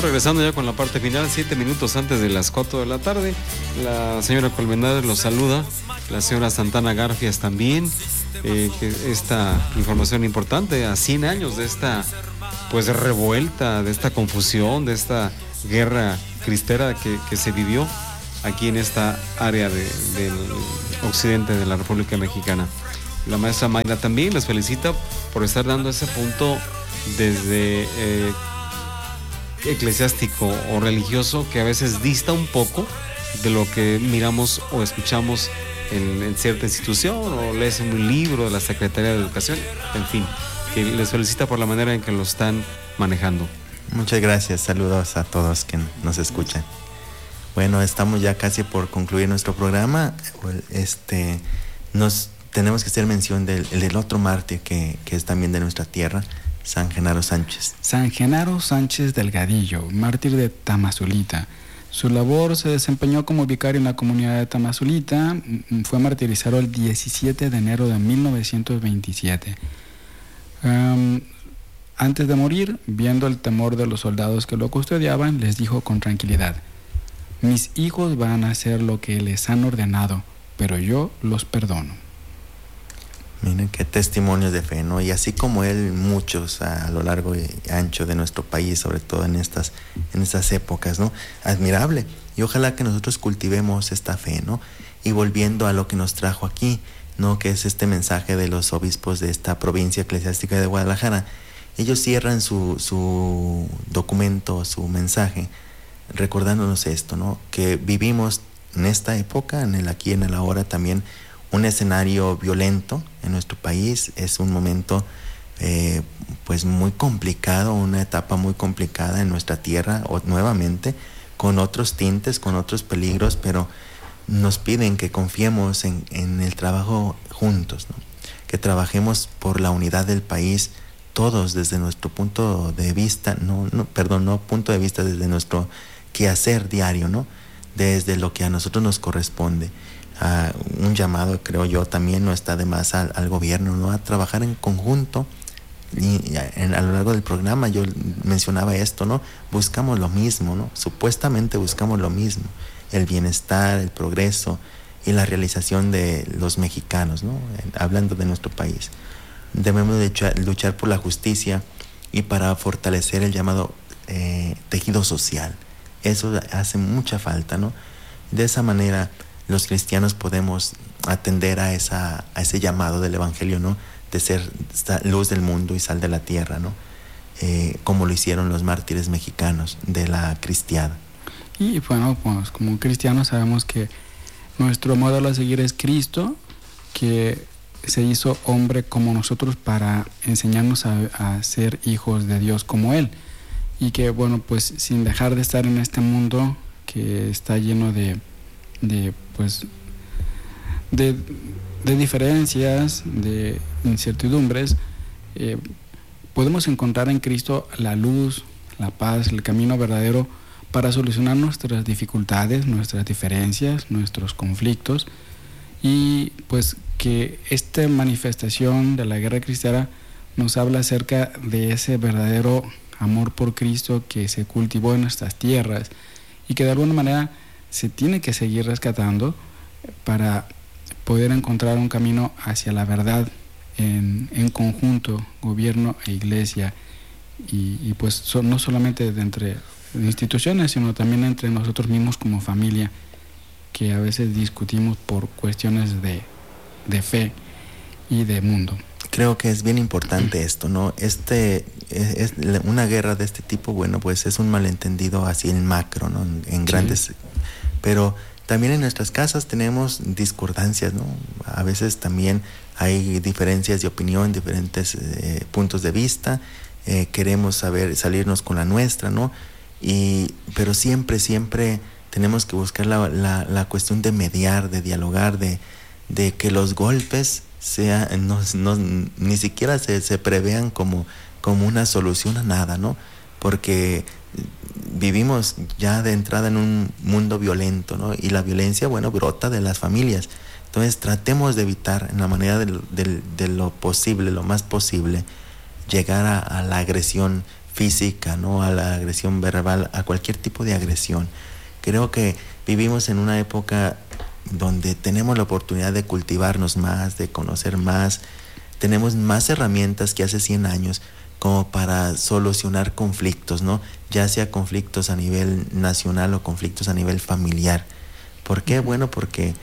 regresando ya con la parte final, 7 minutos antes de las 4 de la tarde. La señora Colmenares los saluda, la señora Santana Garfias también, que esta información importante, a 100 años de esta pues revuelta, de esta confusión, de esta guerra cristera que se vivió aquí en esta área del occidente de la República Mexicana. La maestra Mayra también les felicita por estar dando ese punto desde eclesiástico o religioso que a veces dista un poco de lo que miramos o escuchamos en cierta institución o lees en un libro de la Secretaría de Educación, en fin, que les felicita por la manera en que lo están manejando. Muchas gracias, saludos a todos que nos escuchan. Bueno, estamos ya casi por concluir nuestro programa. Nos tenemos que hacer mención del otro mártir que es también de nuestra tierra, San Genaro Sánchez. San Genaro Sánchez Delgadillo, mártir de Tamazulita. Su labor se desempeñó como vicario en la comunidad de Tamazulita. Fue martirizado el 17 de enero de 1927. Antes de morir, viendo el temor de los soldados que lo custodiaban, les dijo con tranquilidad: mis hijos van a hacer lo que les han ordenado, pero yo los perdono. Miren qué testimonios de fe, ¿no? Y así como él, muchos a lo largo y ancho de nuestro país, sobre todo en estas épocas, ¿no? Admirable. Y ojalá que nosotros cultivemos esta fe, ¿no? Y volviendo a lo que nos trajo aquí, ¿no? Que es este mensaje de los obispos de esta provincia eclesiástica de Guadalajara. Ellos cierran su documento, su mensaje, recordándonos esto, ¿no? Que vivimos en esta época, en el aquí y en el ahora también, un escenario violento en nuestro país. Es un momento pues muy complicado, una etapa muy complicada en nuestra tierra, nuevamente, con otros tintes, con otros peligros, pero nos piden que confiemos en el trabajo juntos, ¿no? Que trabajemos por la unidad del país, todos desde nuestro punto de vista, punto de vista, desde nuestro quehacer diario, ¿no? Desde lo que a nosotros nos corresponde. Un llamado, creo yo, también no está de más al gobierno, ¿no? A trabajar en conjunto. Y a lo largo del programa yo mencionaba esto, ¿no? Buscamos lo mismo, ¿no? Supuestamente buscamos lo mismo: el bienestar, el progreso y la realización de los mexicanos, ¿no? Hablando de nuestro país. Debemos luchar por la justicia y para fortalecer el llamado tejido social. Eso hace mucha falta, ¿no? De esa manera los cristianos podemos atender a ese llamado del Evangelio, ¿no? De ser luz del mundo y sal de la tierra, ¿no? Como lo hicieron los mártires mexicanos de la cristiada. Y bueno, pues como cristianos sabemos que nuestro modelo a seguir es Cristo, que se hizo hombre como nosotros para enseñarnos a ser hijos de Dios como Él. Y que bueno, pues sin dejar de estar en este mundo que está lleno de diferencias, de incertidumbres, podemos encontrar en Cristo la luz, la paz, el camino verdadero para solucionar nuestras dificultades, nuestras diferencias, nuestros conflictos. Y pues que esta manifestación de la guerra cristiana nos habla acerca de ese verdadero amor por Cristo que se cultivó en nuestras tierras y que de alguna manera se tiene que seguir rescatando para poder encontrar un camino hacia la verdad en conjunto, gobierno e iglesia, y pues no solamente de entre instituciones, sino también entre nosotros mismos como familia, que a veces discutimos por cuestiones de fe y de mundo. Creo que es bien importante esto, ¿no? Una guerra de este tipo, bueno, pues es un malentendido así en macro, ¿no? En grandes, sí. Pero también en nuestras casas tenemos discordancias, ¿no? A veces también hay diferencias de opinión, diferentes puntos de vista. Queremos salirnos con la nuestra, ¿no? Pero siempre tenemos que buscar la cuestión de mediar, de dialogar, de que los golpes ni siquiera se prevean como una solución a nada, ¿no? Porque vivimos ya de entrada en un mundo violento, ¿no? Y la violencia, bueno, brota de las familias. Entonces tratemos de evitar en la medida de lo posible, lo más posible, llegar a la agresión física, ¿no? A la agresión verbal, a cualquier tipo de agresión. Creo que vivimos en una época donde tenemos la oportunidad de cultivarnos más, de conocer más, tenemos más herramientas que hace 100 años como para solucionar conflictos, ¿no? Ya sea conflictos a nivel nacional o conflictos a nivel familiar. ¿Por qué? Bueno, porque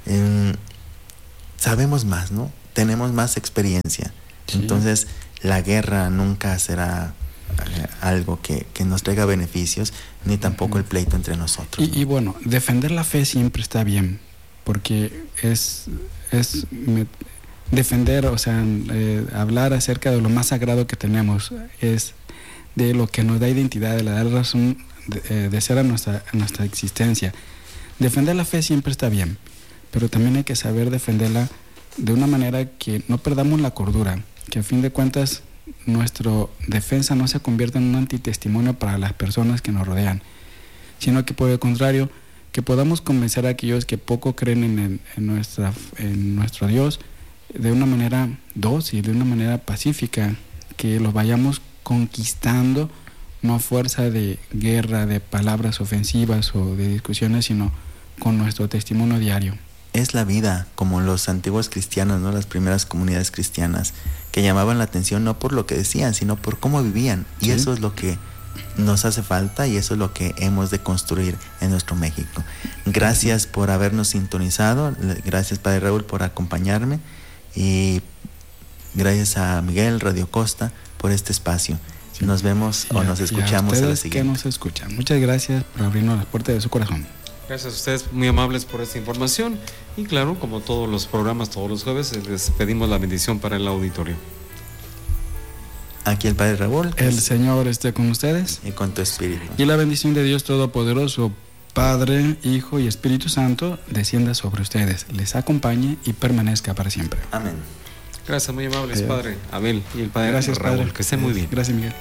sabemos más, ¿no? Tenemos más experiencia. Sí. Entonces, la guerra nunca será algo que nos traiga beneficios, ni tampoco el pleito entre nosotros. Y bueno, defender la fe siempre está bien, porque es defender, o sea, hablar acerca de lo más sagrado que tenemos, es de lo que nos da identidad, de la razón de ser a nuestra existencia. Defender la fe siempre está bien, pero también hay que saber defenderla de una manera que no perdamos la cordura, que a fin de cuentas nuestra defensa no se convierta en un antitestimonio para las personas que nos rodean, sino que por el contrario, que podamos convencer a aquellos que poco creen en nuestro Dios de una manera dócil, de una manera pacífica, que los vayamos conquistando, no a fuerza de guerra, de palabras ofensivas o de discusiones, sino con nuestro testimonio diario. Es la vida, como los antiguos cristianos, ¿no? Las primeras comunidades cristianas, que llamaban la atención no por lo que decían, sino por cómo vivían. Y eso es lo que nos hace falta y eso es lo que hemos de construir en nuestro México. Gracias por habernos sintonizado, gracias Padre Raúl por acompañarme y gracias a Miguel Radio Costa por este espacio. Nos vemos o nos escuchamos a la siguiente. Que nos escuchan. Muchas gracias por abrirnos las puertas de su corazón. Gracias a ustedes, muy amables por esta información. Y claro, como todos los programas, todos los jueves, les pedimos la bendición para el auditorio. Aquí el Padre Raúl. El Señor esté con ustedes. Y con tu espíritu. Y la bendición de Dios Todopoderoso, Padre, Hijo y Espíritu Santo, descienda sobre ustedes, les acompañe y permanezca para siempre. Amén. Gracias, muy amables, Padre Abel y el Padre Gracias, Raúl. Padre. Que estén muy bien. Gracias, Miguel.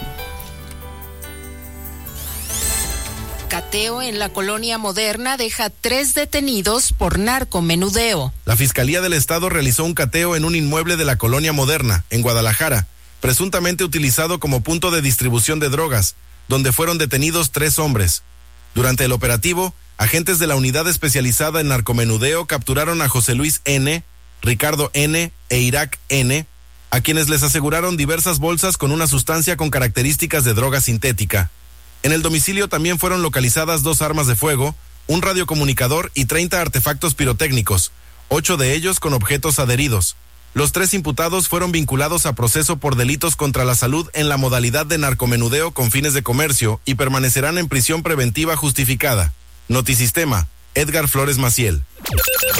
Cateo en la colonia Moderna deja 3 detenidos por narcomenudeo. La Fiscalía del Estado realizó un cateo en un inmueble de la colonia Moderna, en Guadalajara, presuntamente utilizado como punto de distribución de drogas, donde fueron detenidos 3 hombres. Durante el operativo, agentes de la Unidad Especializada en Narcomenudeo capturaron a José Luis N., Ricardo N. e Irak N., a quienes les aseguraron diversas bolsas con una sustancia con características de droga sintética. En el domicilio también fueron localizadas 2 armas de fuego, un radiocomunicador y 30 artefactos pirotécnicos, 8 de ellos con objetos adheridos. Los 3 imputados fueron vinculados a proceso por delitos contra la salud en la modalidad de narcomenudeo con fines de comercio y permanecerán en prisión preventiva justificada. Notisistema, Edgar Flores Maciel.